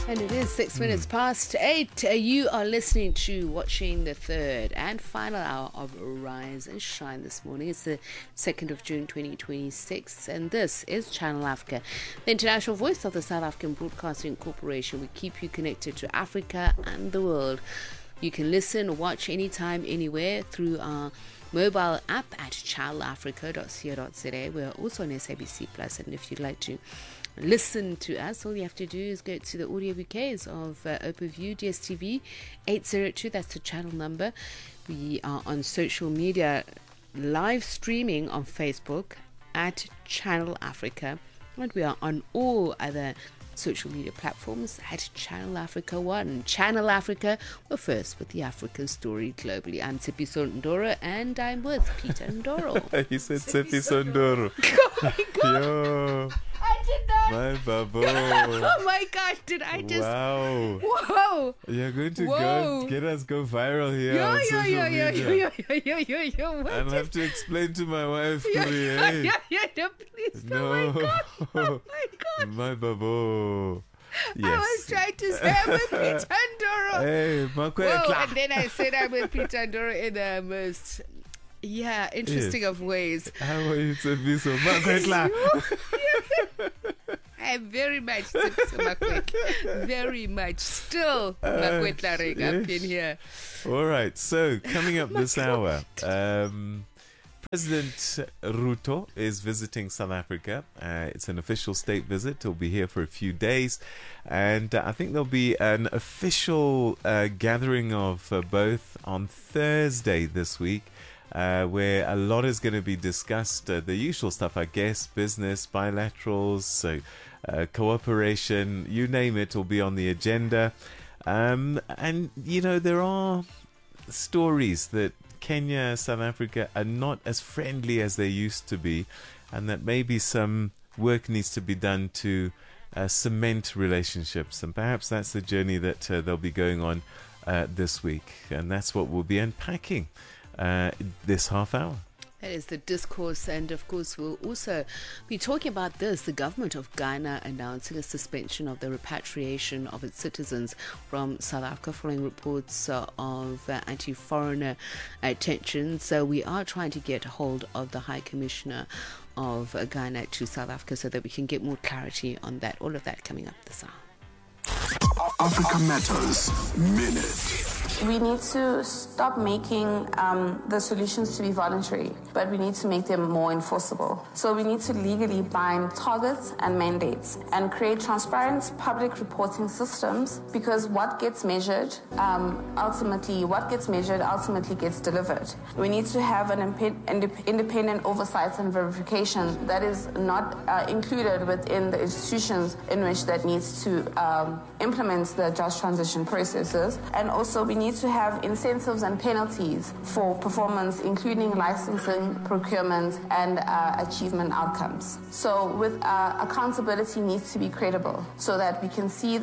And it is 6 minutes past 8. You are listening to watching the third and final hour of Rise and Shine this morning. It's the 2nd of June 2026, and this is Channel Africa, the international voice of the South African Broadcasting Corporation. We keep you connected to Africa and the world. You can listen, watch anytime, anywhere through our mobile app at channelafrica.co.za. We're also on SABC Plus, and if you'd like to listen to us, all you have to do is go to the audio bouquets of Openview DSTV 802. That's the channel number. We are on social media, live streaming on Facebook at Channel Africa, and we are on all other social media platforms at Channel Africa 1. Channel Africa, we're first with the African story globally. I'm Tshepiso Ndoro, and I'm with Peter Ndoro. He said Tshepiso Ndoro. Oh my God. Yo, I did not. my babo. Oh my God, did I just... Wow. Whoa. You're going to Whoa. get us go viral here Yo, on yo, social yo, yo, media. yo, yo, yo, yo, what I'll is- have to explain to my wife, Yeah, Kuri, yeah, hey. no, please. No. Oh my God. Oh my God. My babo. Yes. I was trying to say I'm with Peter Ndoro. Hey, Whoa, Makwetla. and then I said I'm with Peter Ndoro in the most, interesting of ways. How are you, Tshepiso? Makwetla. I'm very much Makwetla. Very much. Still Makwetla ring up in here. All right. So, coming up this hour, President Ruto is visiting South Africa. It's an official state visit. He'll be here for a few days. And I think there'll be an official gathering of both on Thursday this week, where a lot is going to be discussed. The usual stuff, I guess, business, bilaterals, so cooperation, you name it, will be on the agenda. And, you know, there are stories that Kenya, South Africa are not as friendly as they used to be, and that maybe some work needs to be done to cement relationships. And perhaps that's the journey that they'll be going on this week. And that's what we'll be unpacking this half hour. That is the discourse, and of course we'll also be talking about this, the government of Ghana announcing a suspension of the repatriation of its citizens from South Africa following reports of anti-foreigner tensions. So we are trying to get hold of the High Commissioner of Ghana to South Africa so that we can get more clarity on that. All of that coming up this hour. Africa Matters Minute. We need to stop making the solutions to be voluntary, but we need to make them more enforceable. So we need to legally bind targets and mandates and create transparent public reporting systems, because what gets measured ultimately gets delivered. We need to have an independent oversight and verification that is not included within the institutions in which that needs to implement the just transition processes. And also we need to have incentives and penalties for performance, including licensing, procurement, and achievement outcomes. So with accountability needs to be credible, so that we can see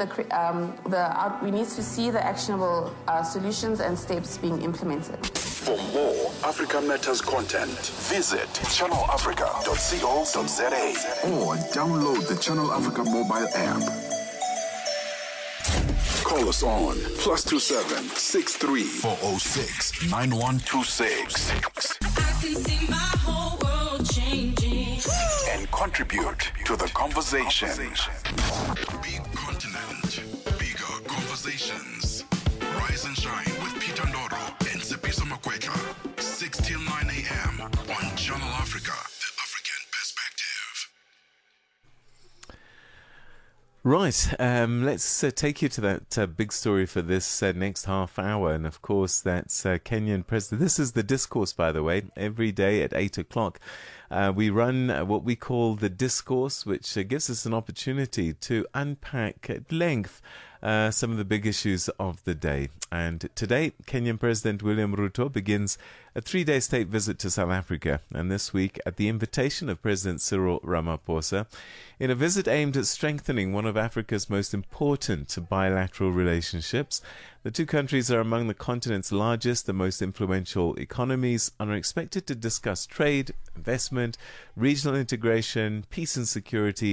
we need to see the actionable solutions and steps being implemented. For more Africa Matters content, visit channelafrica.co.za or download the Channel Africa mobile app. Call us on +27 63 406 9126 I can see my whole world changing. and contribute to the conversation. Big continent, bigger conversations. Rise and shine with Peter Ndoro and Tshepiso Makwetla. 6 till 9 a.m. on Channel Africa, the African perspective. Right, let's take you to that big story for this next half hour. And of course, that's Kenyan President. This is the discourse, by the way. Every day at 8 o'clock, we run what we call the discourse, which gives us an opportunity to unpack at length some of the big issues of the day. And today, Kenyan President William Ruto begins a 3-day state visit to South Africa, and this week at the invitation of President Cyril Ramaphosa, in a visit aimed at strengthening one of Africa's most important bilateral relationships. The two countries are among the continent's largest and most influential economies and are expected to discuss trade, investment, regional integration, peace and security,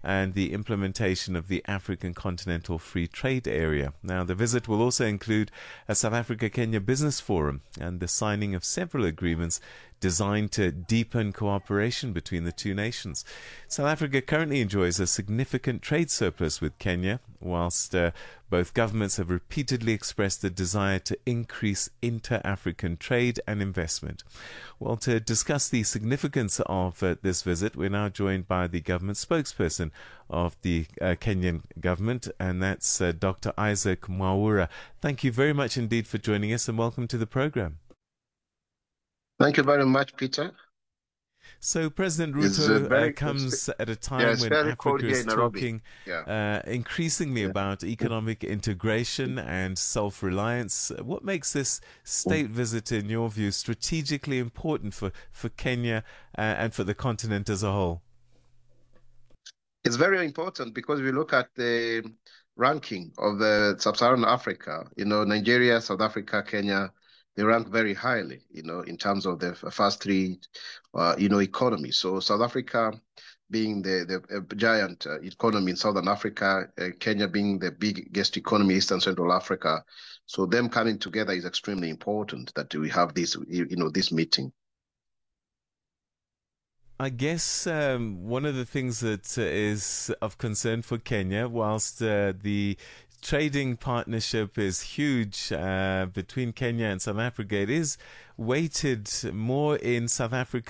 and the implementation of the African Continental Free Trade Area. Now, the visit will also include a South Africa-Kenya Business Forum and the signing of several agreements designed to deepen cooperation between the two nations. South Africa currently enjoys a significant trade surplus with Kenya, whilst both governments have repeatedly expressed the desire to increase inter-African trade and investment. Well, to discuss the significance of this visit, we're now joined by the government spokesperson of the Kenyan government, and that's Dr. Isaac Mwaura. Thank you very much indeed for joining us, and welcome to the program. Thank you very much, Peter. So President Ruto comes at a time when Africa is talking increasingly about economic integration and self-reliance. What makes this state visit, in your view, strategically important for Kenya and for the continent as a whole? It's very important because we look at the ranking of the Sub-Saharan Africa, Nigeria, South Africa, Kenya, they rank very highly, in terms of the first three, economies. So South Africa being the giant economy in Southern Africa, Kenya being the biggest economy in Eastern Central Africa. So them coming together is extremely important that we have this, this meeting. I guess one of the things that is of concern for Kenya, whilst the trading partnership is huge between Kenya and South Africa, it is weighted more in South Africa